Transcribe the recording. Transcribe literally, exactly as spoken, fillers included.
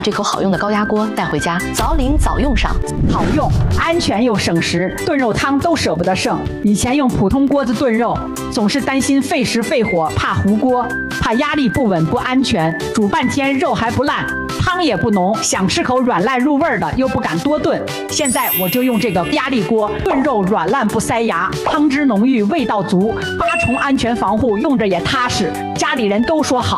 这口好用的高压锅带回家，早领早用上。 好用、安全又省时，炖肉汤都舍不得剩。以前用普通锅子炖肉，总是担心费时费火，怕糊锅，怕压力不稳不安全，煮半天肉还不烂，汤也不浓，想吃口软烂入味的又不敢多炖。现在我就用这个压力锅炖肉，软烂不塞牙，汤汁浓郁，味道足，八重安全防护，用着也踏实，家里人都说好。